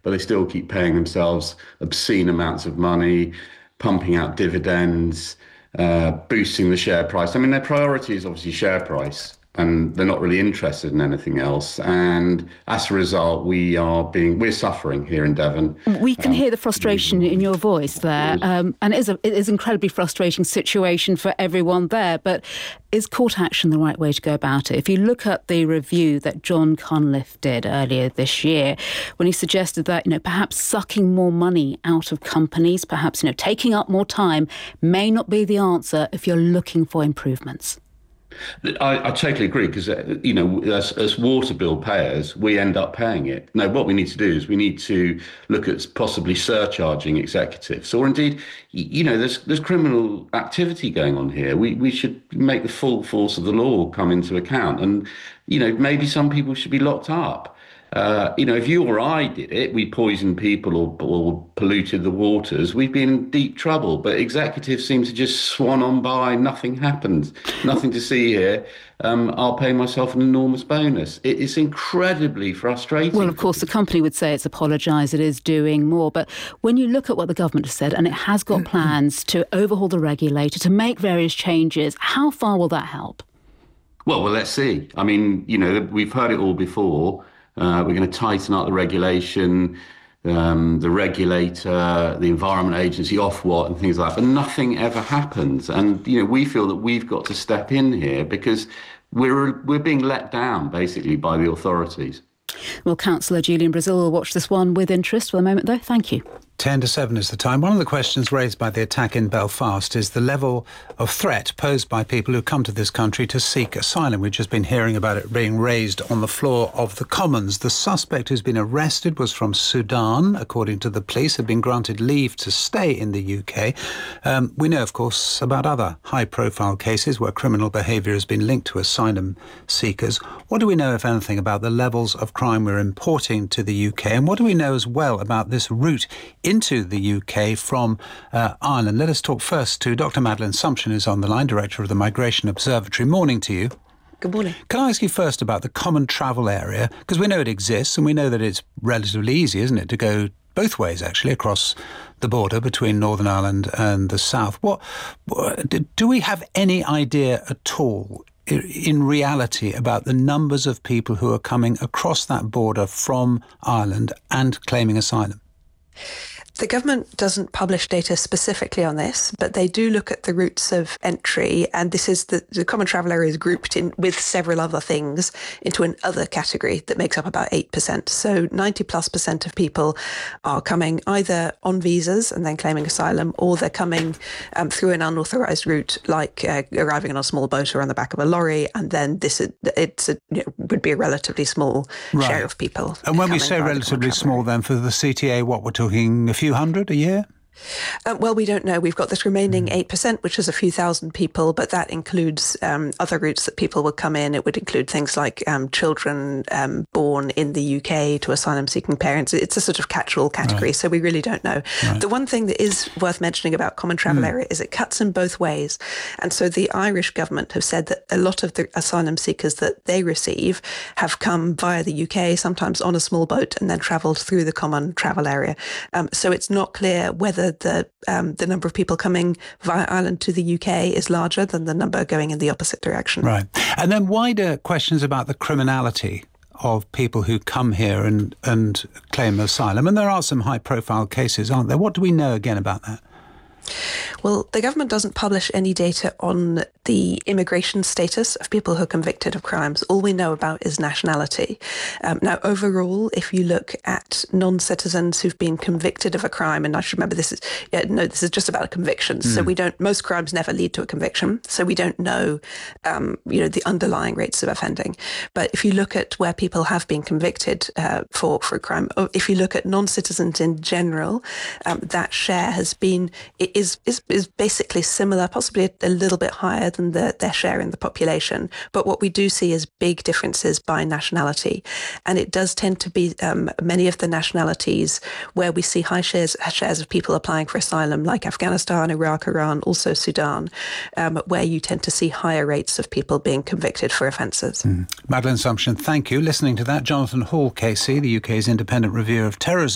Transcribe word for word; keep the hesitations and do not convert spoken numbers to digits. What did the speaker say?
but they still keep paying themselves obscene amounts of money, pumping out dividends, uh, boosting the share price. I mean, their priority is obviously share price, and they're not really interested in anything else. And as a result, we are being, we're suffering here in Devon. We can um, hear the frustration in your voice there. Um, and it is, a, it is an incredibly frustrating situation for everyone there. But is court action the right way to go about it? If you look at the review that John Cunliffe did earlier this year, when he suggested that, you know, perhaps sucking more money out of companies, perhaps, you know, taking up more time may not be the answer if you're looking for improvements. I, I totally agree, because, uh, you know, as, as water bill payers, we end up paying it. Now, what we need to do is we need to look at possibly surcharging executives, or indeed, you know, there's there's criminal activity going on here. We we should make the full force of the law come into account, and, you know, maybe some people should be locked up. Uh, you know, if you or I did it, we poisoned people or, or polluted the waters, we'd be in deep trouble. But executives seem to just swan on by. Nothing happens. Nothing to see here. Um, I'll pay myself an enormous bonus. It, it's incredibly frustrating. Well, of course, the company would say it's apologised, it is doing more. But when you look at what the government has said, and it has got plans to overhaul the regulator, to make various changes, how far will that help? Well, well, let's see. I mean, you know, we've heard it all before. Uh, we're going to tighten up the regulation, um, the regulator, the Environment Agency, Ofwat, and things like that. But nothing ever happens. And, you know, we feel that we've got to step in here because we're we're being let down, basically, by the authorities. Well, Councillor Julian Brazil will watch this one with interest. For the moment, though, thank you. ten to seven is the time. One of the questions raised by the attack in Belfast is the level of threat posed by people who come to this country to seek asylum. We've just been hearing about it being raised on the floor of the Commons. The suspect who's been arrested was from Sudan, according to the police, had been granted leave to stay in the U K. Um, we know, of course, about other high-profile cases where criminal behaviour has been linked to asylum seekers. What do we know, if anything, about the levels of crime we're importing to the U K? And what do we know as well about this route into the U K from uh, Ireland? Let us talk first to Doctor Madeleine Sumption, who's on the line, Director of the Migration Observatory. Morning to you. Good morning. Can I ask you first about the common travel area? Because we know it exists, and we know that it's relatively easy, isn't it, to go both ways, actually, across the border between Northern Ireland and the south. What, do we have any idea at all, in reality, about the numbers of people who are coming across that border from Ireland and claiming asylum? The government doesn't publish data specifically on this, but they do look at the routes of entry, and this is the, the common travel area is grouped in with several other things into an other category that makes up about eight percent. So ninety plus percent of people are coming either on visas and then claiming asylum, or they're coming um, through an unauthorised route, like uh, arriving on a small boat or on the back of a lorry, and then this it's a, you know, would be a relatively small right. share of people. And when we say relatively small, then for the C T A, what we're talking, a few hundred a year? Uh, well, we don't know. We've got this remaining eight percent, which is a few thousand people, but that includes um, other routes that people would come in. It would include things like um, children um, born in the U K to asylum-seeking parents. It's a sort of catch-all category, right. So we really don't know. Right. The one thing that is worth mentioning about common travel mm. area is it cuts in both ways. And so the Irish government have said that a lot of the asylum seekers that they receive have come via the U K, sometimes on a small boat, and then travelled through the common travel area. Um, so it's not clear whether the um, the number of people coming via Ireland to the U K is larger than the number going in the opposite direction. Right. And then wider questions about the criminality of people who come here and, and claim asylum. And there are some high-profile cases, aren't there? What do we know again about that? Well, the government doesn't publish any data on the immigration status of people who are convicted of crimes. All we know about is nationality. Um, now, overall, if you look at non-citizens who've been convicted of a crime, and I should remember this is, yeah, no, this is just about convictions. Mm. So we don't, most crimes never lead to a conviction. So we don't know, um, you know, the underlying rates of offending. But if you look at where people have been convicted uh, for, for a crime, if you look at non-citizens in general, um, that share has been, it is, is, is basically similar, possibly a, a little bit higher than the, their share in the population. But what we do see is big differences by nationality. And it does tend to be um, many of the nationalities where we see high shares, shares of people applying for asylum, like Afghanistan, Iraq, Iran, also Sudan, um, where you tend to see higher rates of people being convicted for offences. Mm. Madeleine Sumption, thank you. Listening to that, Jonathan Hall, K C, the U K's independent reviewer of terrorism,